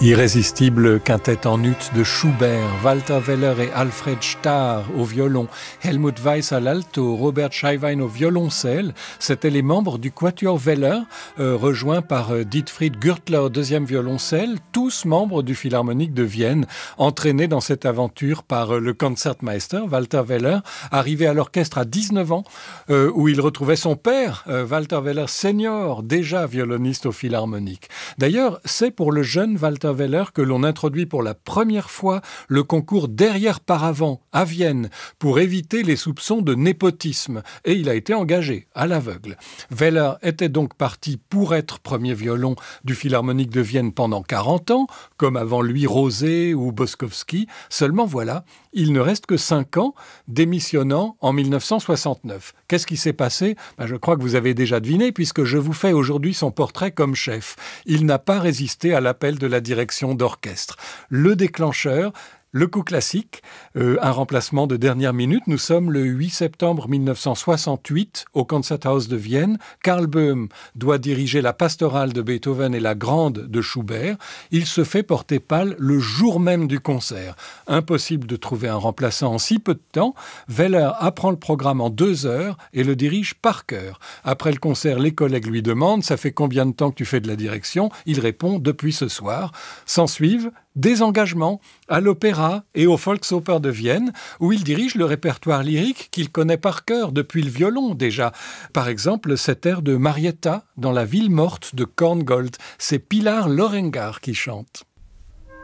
Irrésistible quintette en ut de Schubert, Walter Weller et Alfred Starr au violon, Helmut Weiss à l'alto, Robert Scheiwein au violoncelle. C'étaient les membres du Quatuor Weller, rejoints par Dietfried Gürtler au deuxième violoncelle, tous membres du Philharmonique de Vienne, entraînés dans cette aventure par le Concertmeister, Walter Weller, arrivé à l'orchestre à 19 ans, où il retrouvait son père, Walter Weller senior, déjà violoniste au Philharmonique. D'ailleurs, c'est pour le jeune Walter Weller que l'on introduit pour la première fois le concours derrière par avant à Vienne pour éviter les soupçons de népotisme, et il a été engagé à l'aveugle. Weller était donc parti pour être premier violon du Philharmonique de Vienne pendant 40 ans, comme avant lui Rosé ou Boskowski. Seulement voilà, il ne reste que 5 ans, démissionnant en 1969. Qu'est-ce qui s'est passé ? Je crois que vous avez déjà deviné, puisque je vous fais aujourd'hui son portrait comme chef. Il n'a pas résisté à l'appel de la direction d'orchestre. Le déclencheur, le coup classique, un remplacement de dernière minute. Nous sommes le 8 septembre 1968 au Konzerthaus de Vienne. Karl Böhm doit diriger la pastorale de Beethoven et la grande de Schubert. Il se fait porter pâle le jour même du concert. Impossible de trouver un remplaçant en si peu de temps. Weller apprend le programme en 2 heures et le dirige par cœur. Après le concert, les collègues lui demandent « Ça fait combien de temps que tu fais de la direction ?» Il répond « Depuis ce soir ». S'ensuivent des engagements à l'Opéra et au Volksoper de Vienne, où il dirige le répertoire lyrique qu'il connaît par cœur depuis le violon déjà. Par exemple, cet air de Marietta dans La ville morte de Korngold. C'est Pilar Lorengar qui chante.